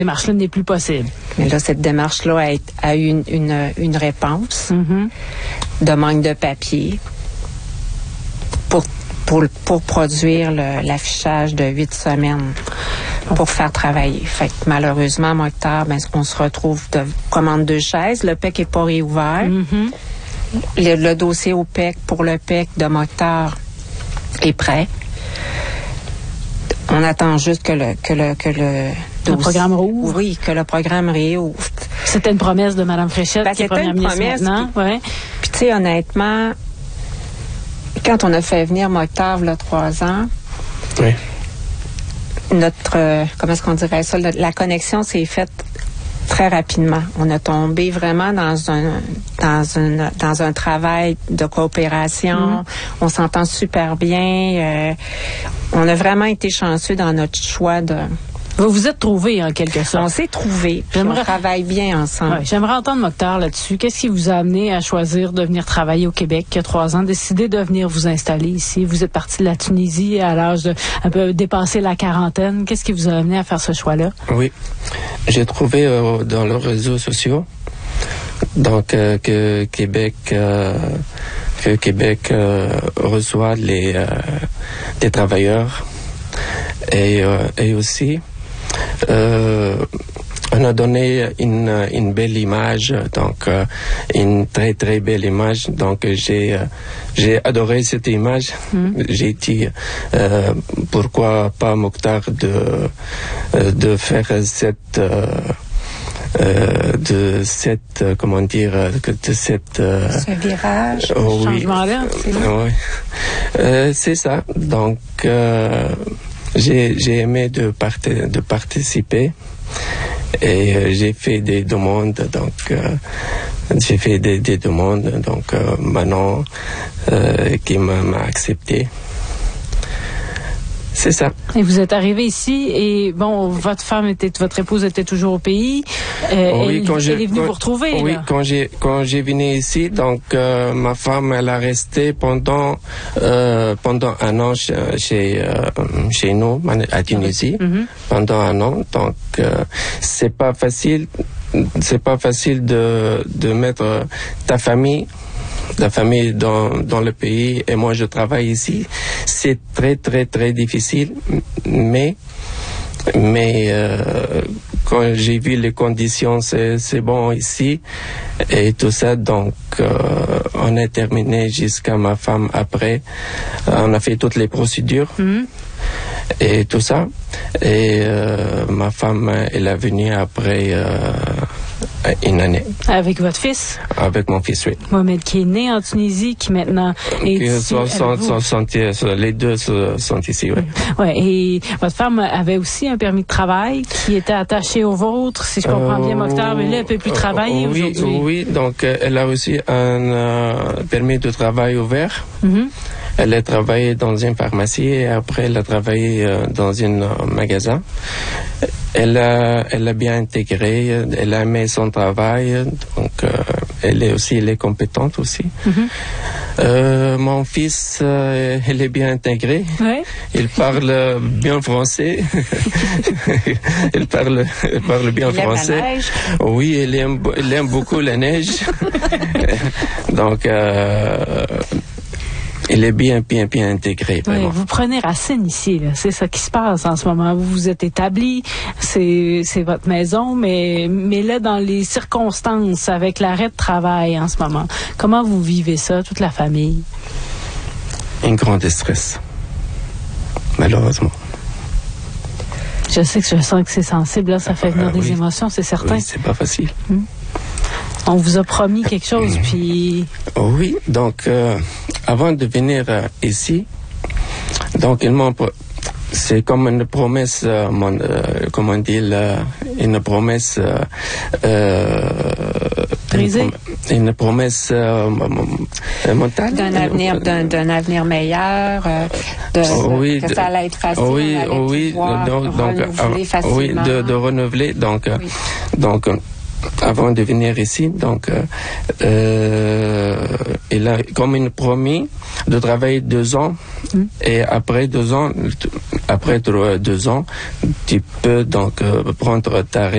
démarche-là n'est plus possible. Mais là, cette démarche-là a eu une réponse de manque de papier pour produire l'affichage de 8 semaines pour faire travailler. Fait que malheureusement, Mokhtar, on se retrouve de commande 2 chaises. Le PEC n'est pas réouvert. Le dossier au PEC pour le PEC de Mokhtar est prêt. On attend juste que le programme rouvre. Oui, que le programme réouvre. C'était une promesse de Mme Fréchette, qui est première ministre maintenant. Puis tu sais, honnêtement, quand on a fait venir Mokhtar, il y a 3 ans, comment est-ce qu'on dirait ça, la connexion s'est faite très rapidement. On a tombé vraiment dans un travail de coopération. On s'entend super bien. On a vraiment été chanceux dans notre choix de... Vous vous êtes trouvés, en quelque sorte. On s'est trouvés, puis on travaille bien ensemble. Ouais, j'aimerais entendre Mokhtar là-dessus. Qu'est-ce qui vous a amené à choisir de venir travailler au Québec il y a 3 ans, décider de venir vous installer ici? Vous êtes parti de la Tunisie à l'âge de un peu dépasser la quarantaine. Qu'est-ce qui vous a amené à faire ce choix-là? Oui, j'ai trouvé dans les réseaux sociaux donc que Québec reçoit des travailleurs et aussi on a donné une belle image, donc une très très belle image. Donc j'ai adoré cette image. J'ai dit pourquoi pas Mokhtar de faire cette ce virage, changement-là. C'est ça. Donc j'ai aimé de participer et j'ai fait des demandes. Donc Manon qui m'a accepté. C'est ça. Et vous êtes arrivé ici et votre épouse était toujours au pays. Elle est venue vous retrouver. Oui, là. quand j'ai venu ici, donc ma femme elle a resté pendant 1 an chez nous à Tunisie, pendant 1 an. Donc c'est pas facile de mettre ta famille dans le pays, et moi je travaille ici. C'est très très très difficile, mais quand j'ai vu les conditions, c'est bon ici et tout ça, donc on a terminé jusqu'à ma femme après. On a fait toutes les procédures et tout ça, et ma femme elle est venue après 1 année. Avec votre fils? Avec mon fils, oui. Mohamed, qui est né en Tunisie, qui maintenant est ici. Les deux sont ici, oui. Ouais, et votre femme avait aussi un permis de travail qui était attaché au vôtre, si je comprends bien, Mokhtar, mais là, elle ne peut plus travailler aujourd'hui. Oui, donc elle a aussi un permis de travail ouvert. Elle a travaillé dans une pharmacie et après elle a travaillé dans un magasin. Elle a bien intégré, elle a aimé son travail, donc elle est compétente aussi. Mon fils, il est bien intégré. Ouais. Il parle bien français. il parle bien français. La neige. Oui, il aime beaucoup la neige. Donc il est bien intégré. Oui, vous prenez racine ici, là. C'est ça qui se passe en ce moment. Vous vous êtes établi, c'est votre maison, mais là, dans les circonstances, avec l'arrêt de travail en ce moment, comment vous vivez ça, toute la famille? Un grand stress, malheureusement. Je sens que c'est sensible, là, ça fait venir des émotions, c'est certain. Oui, c'est pas facile. On vous a promis quelque chose, puis... Oui, donc, avant de venir ici, donc, c'est comme une promesse, comme on dit, une promesse... brisée? Une promesse mentale. D'un avenir meilleur, que ça allait être facile, renouveler facilement. Oui, de renouveler, donc... Avant de venir ici, donc, il a comme une promis de travailler 2 ans, et après 2 ans, tu peux donc prendre ta